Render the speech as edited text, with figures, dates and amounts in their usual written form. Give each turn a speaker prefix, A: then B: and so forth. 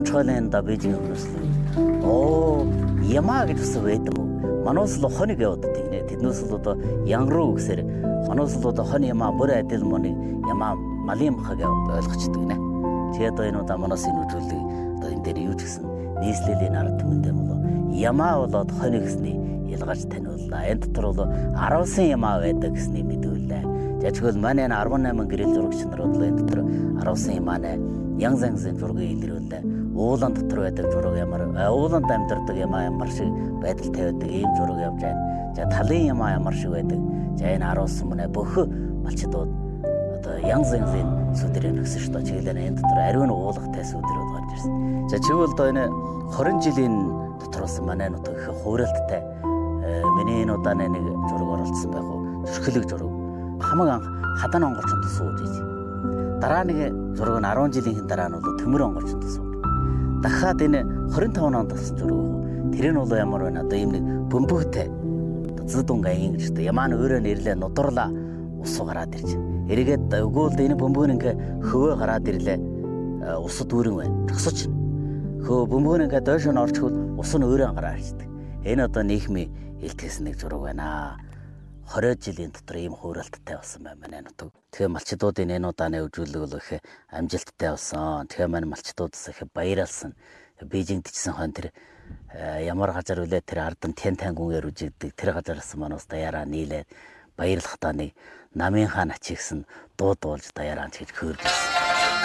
A: Чоолында Бээжин хөрслөө. Оо, ямаа гэж бас байдаг юм. Манус л хоног яваад тийм. Тэднээс л одоо янгруу гэсээр хонос л одоо хон ямаа бүр адил моны ямаа малим хаг ойлгочдөг нэ. Тэгээд одоо энэ удаа манаас энэ үзүүлэг одоо энэ дээр юу ч гэсэн нийслэлийн арга түмэндээ болоо ямаа болоод хоног гэсний ялгаж таниуллаа. Энэ дотор бол 10 ямаа байдаг гэсний мэдүүлээ. Жажигвэл манай 18 гэрэл зурагч нарууд л энэ дотор 10 ямаа янз янзын зургийг илрүүлээ. Уулан дотор байдаг зураг ямар ууланд амьдардаг ямаа ямар шиг байдал тавиадаг ийм зураг явж байна. За талын ямаа ямар шиг байдаг. За энэ 10 мөнө бүх малчдууд одоо янз янзын сүдэрээ нөхсөн шүү дээ. Чиглэлээ энэ дотор ариун уулгатай сүдэрүүд гарч ирсэн. За чивэл одоо энэ 20 жилийн дотроос манай нутаг их хууралттай миний энэ удааны нэг зураг оролцсон байх уу. Зөрхөлөг зураг. Хамаг анх хадан онгорчонд сууж ийж. Дараа нэг зураг нь 10 жилийн дараа нь бол төмөр онгорчонд сууж. Дахиад энэ 25 онд болсон зураг уу. Тэр нь бол ямар байна? Одоо ийм нэг бөмбөгтэй зэдун гаин гэж тэ ямаа өөрөө нэрлээ нударлаа ус гараад ирж. Эргээд өгөөл энэ бөмбөг ингээ хөвөө гараад ирлээ. Усд дүүрэн байна. Зогсож. Хөө бөмбөг ингээ доош нь орчихвол ус нь өөрөө гараад ирдэг. Энэ одоо нийгмийн илтгэсэн нэг зураг байна. 20 жилийн дотор ийм хууралттай болсон байна манай нутаг. Тэгэхээр малчдуудын энэ удааны үзүүлэг бол их амжилттай болсон. Тэгэхээр манай малчдуудаас их баярлсан. Бээжингд ичсэн хон тэр ямар газар үлээ тэр ардан тэн гүнгээр үжигдэг тэр газараас манаас даяараа нийлээд баярлахтаа нэг намын хаан ачигсан дуу дуулж даяараа гэж хөөрдсөн.